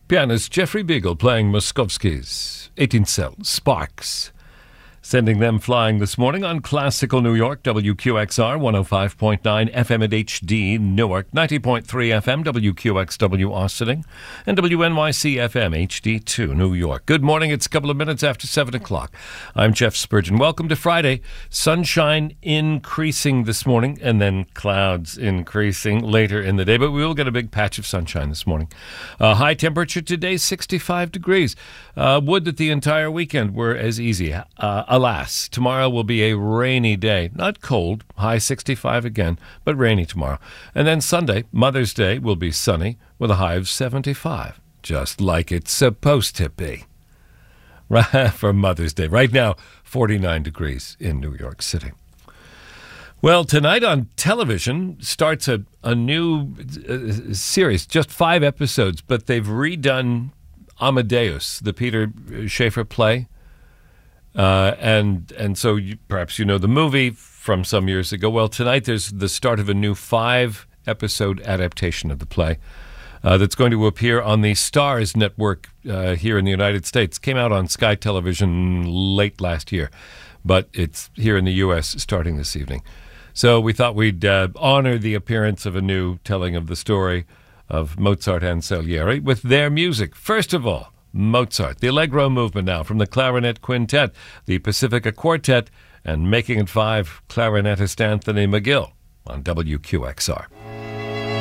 Pianist Jeffrey Beagle playing Moskowski's 18th Cell, Sparks. Sending them flying this morning on Classical New York, WQXR 105.9 FM at HD Newark, 90.3 FM, WQXW Austining, and WNYC FM HD2 New York. Good morning. It's a couple of minutes after 7 o'clock. I'm Jeff Spurgeon. Welcome to Friday. Sunshine increasing this morning, and then clouds increasing later in the day, but we will get a big patch of sunshine this morning. High temperature today, 65 degrees. Would that the entire weekend were as easy. Alas, tomorrow will be a rainy day. Not cold, high 65 again, but rainy tomorrow. And then Sunday, Mother's Day, will be sunny with a high of 75, just like it's supposed to be. For Mother's Day. Right now, 49 degrees in New York City. Well, tonight on television starts a new series, just 5 episodes, but they've redone Amadeus, the Peter Shaffer play. And so perhaps you know the movie from some years ago. Well, tonight there's the start of a new 5-episode adaptation of the play that's going to appear on the Starz network here in the United States. Came out on Sky Television late last year, but it's here in the U.S. starting this evening. So we thought we'd honor the appearance of a new telling of the story of Mozart and Salieri with their music. First of all, Mozart, the Allegro movement now from the Clarinet Quintet, the Pacifica Quartet, and Making It 5 clarinetist Anthony McGill on WQXR.